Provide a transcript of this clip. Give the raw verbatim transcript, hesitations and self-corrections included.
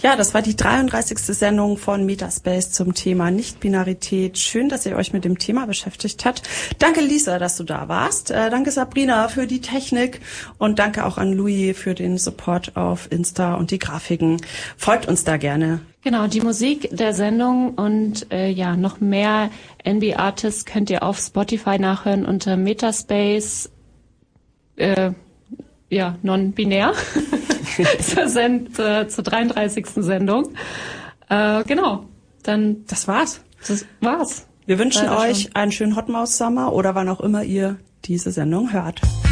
Ja, das war die dreiunddreißigste Sendung von Metaspace zum Thema Nichtbinarität. Schön, dass ihr euch mit dem Thema beschäftigt habt. Danke, Lisa, dass du da warst. Äh, danke, Sabrina, für die Technik. Und danke auch an Louis für den Support auf Insta und die Grafiken. Folgt uns da gerne. Genau, die Musik der Sendung und äh, ja noch mehr N B-Artists könnt ihr auf Spotify nachhören unter Metaspace, äh, ja, non-binär, zur, Send, äh, zur dreiunddreißigsten Sendung. Äh, genau, dann... Das war's. Das war's. Wir wünschen Leider euch schon. einen schönen Hotmaus-Summer oder wann auch immer ihr diese Sendung hört.